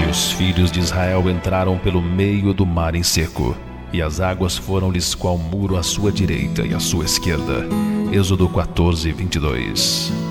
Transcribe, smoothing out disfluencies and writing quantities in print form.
E os filhos de Israel entraram pelo meio do mar em seco, e as águas foram-lhes qual muro à sua direita e à sua esquerda. Êxodo 14, 22.